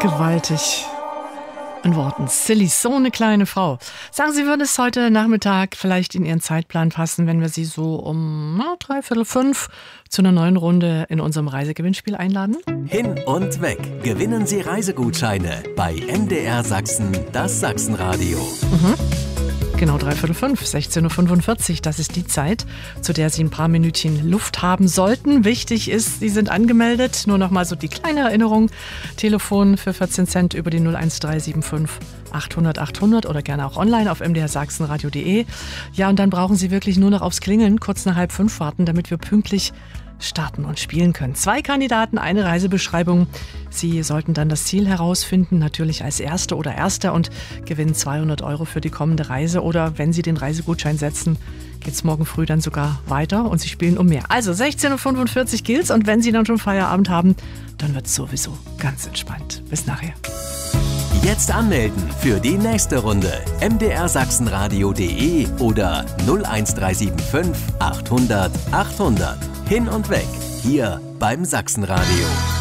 Gewaltig. In Worten. Silly, so eine kleine Frau. Sagen Sie, würde es heute Nachmittag vielleicht in Ihren Zeitplan passen, wenn wir Sie so um 5:45 zu einer neuen Runde in unserem Reisegewinnspiel einladen? Hin und weg. Gewinnen Sie Reisegutscheine bei MDR Sachsen, das Sachsenradio. Genau, 5:45, 16:45 Uhr, das ist die Zeit, zu der Sie ein paar Minütchen Luft haben sollten. Wichtig ist, Sie sind angemeldet. Nur noch mal so die kleine Erinnerung. Telefon für 14 Cent über die 01375 800 800 oder gerne auch online auf mdrsachsenradio.de. Ja, und dann brauchen Sie wirklich nur noch aufs Klingeln kurz nach 4:30 warten, damit wir pünktlich starten und spielen können. 2 Kandidaten, eine Reisebeschreibung. Sie sollten dann das Ziel herausfinden, natürlich als Erste oder Erster, und gewinnen 200 € für die kommende Reise. Oder wenn Sie den Reisegutschein setzen, geht es morgen früh dann sogar weiter und Sie spielen um mehr. Also 16:45 Uhr gilt's, und wenn Sie dann schon Feierabend haben, dann wird es sowieso ganz entspannt. Bis nachher. Jetzt anmelden für die nächste Runde. mdrsachsenradio.de oder 01375 800 800. Hin und weg, hier beim Sachsenradio.